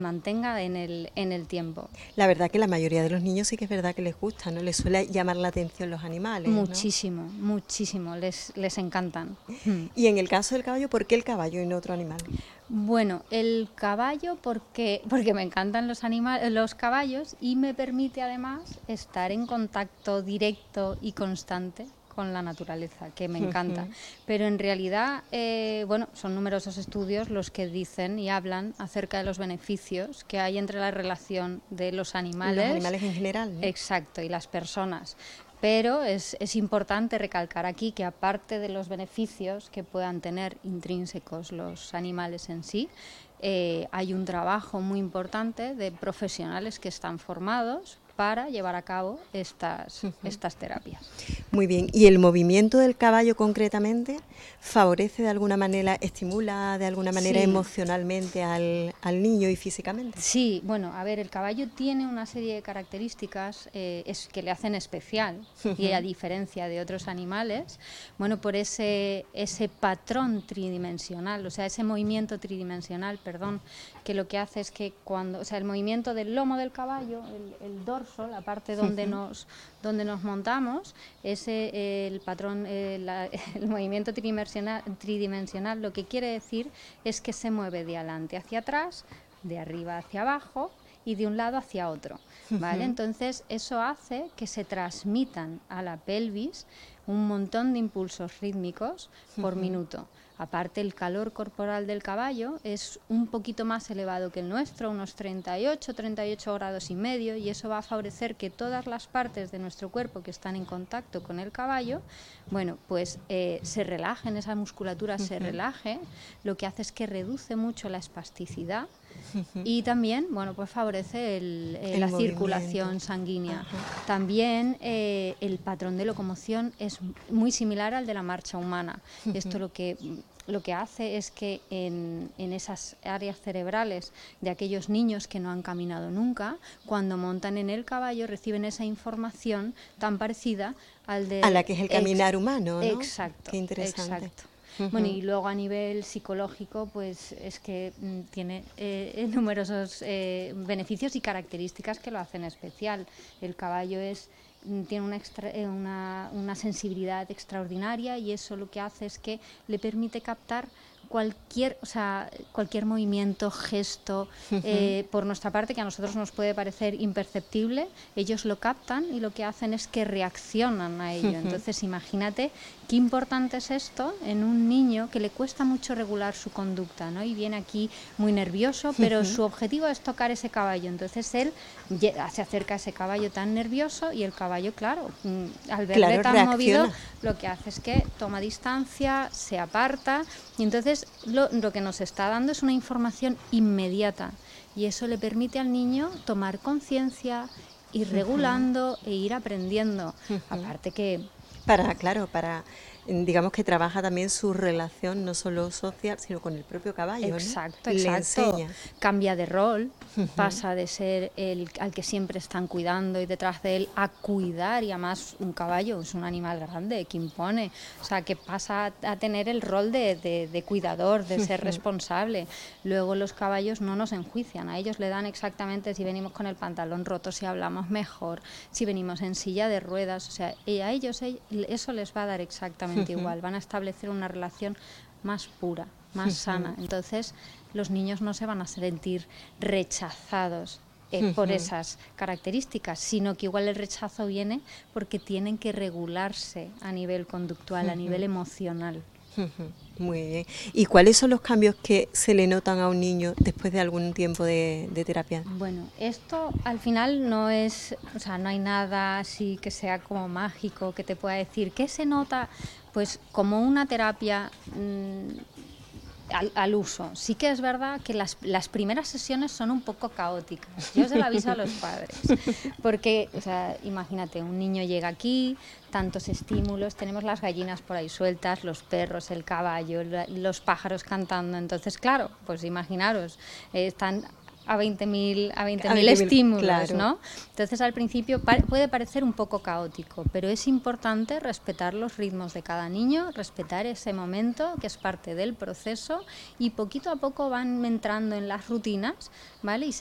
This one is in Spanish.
mantenga en el tiempo. La verdad que la mayoría de los niños sí que es verdad que les gusta, ¿no? Les suele llamar la atención los animales, ¿no? Muchísimo, muchísimo, les encantan. Y en el caso del caballo, ¿por qué el caballo y no otro animal? Bueno, el caballo porque me encantan los caballos y me permite además estar en contacto directo y constante con la naturaleza, que me encanta. Pero en realidad, bueno, son numerosos estudios los que dicen y hablan acerca de los beneficios que hay entre la relación de los animales en general, ¿no? Exacto, y las personas. Pero es importante recalcar aquí que aparte de los beneficios que puedan tener intrínsecos los animales en sí, hay un trabajo muy importante de profesionales que están formados para llevar a cabo estas terapias. Muy bien. ¿Y el movimiento del caballo concretamente favorece de alguna manera, estimula de alguna manera Sí. emocionalmente al niño y físicamente? Sí, bueno, a ver, el caballo tiene una serie de características que le hacen especial y a diferencia de otros animales, bueno, por ese patrón tridimensional, o sea, ese movimiento tridimensional, perdón, que lo que hace es que o sea, el movimiento del lomo del caballo, el dorso, la parte donde nos montamos, el patrón, el movimiento tridimensional, lo que quiere decir es que se mueve de adelante hacia atrás, de arriba hacia abajo y de un lado hacia otro, ¿vale? Entonces eso hace que se transmitan a la pelvis un montón de impulsos rítmicos por minuto. Aparte, el calor corporal del caballo es un poquito más elevado que el nuestro, unos 38 grados y medio, y eso va a favorecer que todas las partes de nuestro cuerpo que están en contacto con el caballo, bueno, pues se relajen, esa musculatura se relaje, lo que hace es que reduce mucho la espasticidad y también, bueno, pues favorece la circulación sanguínea. También el patrón de locomoción es muy similar al de la marcha humana. Esto lo que hace es que en esas áreas cerebrales de aquellos niños que no han caminado nunca, cuando montan en el caballo reciben esa información tan parecida al de... A la que es el caminar humano, ¿no? Exacto. Qué interesante. Exacto. Bueno, y luego a nivel psicológico, pues es que tiene numerosos beneficios y características que lo hacen especial. El caballo tiene una sensibilidad extraordinaria y eso lo que hace es que le permite captar cualquier movimiento, gesto, por nuestra parte, que a nosotros nos puede parecer imperceptible, ellos lo captan y lo que hacen es que reaccionan a ello. Entonces, imagínate qué importante es esto en un niño que le cuesta mucho regular su conducta, ¿no? Y viene aquí muy nervioso, pero su objetivo es tocar ese caballo. Entonces, él se acerca a ese caballo tan nervioso y el caballo, claro, al verle tan reacciona. movido, lo que hace es que toma distancia, se aparta y entonces lo que nos está dando es una información inmediata y eso le permite al niño tomar conciencia, ir regulando e ir aprendiendo. Aparte que... digamos que trabaja también su relación, no solo social, sino con el propio caballo, Exacto, ¿no? Le enseña. Cambia de rol, pasa de ser al que siempre están cuidando y detrás de él a cuidar, y además un caballo es un animal grande que impone, o sea, que pasa a tener el rol de cuidador, de ser responsable. Luego los caballos no nos enjuician, a ellos le dan exactamente si venimos con el pantalón roto, si hablamos mejor, si venimos en silla de ruedas, o sea, a ellos eso les va a dar exactamente igual, van a establecer una relación más pura, más sana. Entonces los niños no se van a sentir rechazados por esas características, sino que igual el rechazo viene porque tienen que regularse a nivel conductual, a nivel emocional. Muy bien. ¿Y cuáles son los cambios que se le notan a un niño después de algún tiempo de terapia? Bueno, esto al final no es, o sea, no hay nada así que sea como mágico que te pueda decir qué se nota, pues como una terapia al uso. Sí que es verdad que las primeras sesiones son un poco caóticas. Yo se lo aviso a los padres. Porque, o sea, imagínate, un niño llega aquí, tantos estímulos, tenemos las gallinas por ahí sueltas, los perros, el caballo, los pájaros cantando. Entonces, claro, pues imaginaros, están a 20.000 estímulos, claro. ¿no? Entonces al principio puede parecer un poco caótico, pero es importante respetar los ritmos de cada niño, respetar ese momento que es parte del proceso y poquito a poco van entrando en las rutinas, ¿vale? Y